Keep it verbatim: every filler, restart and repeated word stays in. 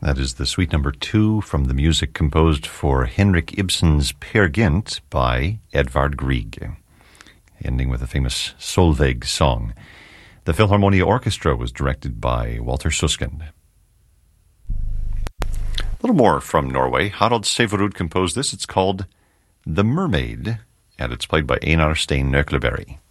That is the suite number two from the music composed for Henrik Ibsen's Peer Gynt by Edvard Grieg, ending with a famous Solveig song. The Philharmonia Orchestra was directed by Walter Susskind. A little more from Norway. Harald Sæverud composed this. It's called The Mermaid, and it's played by Einar Stein Nøkleberg.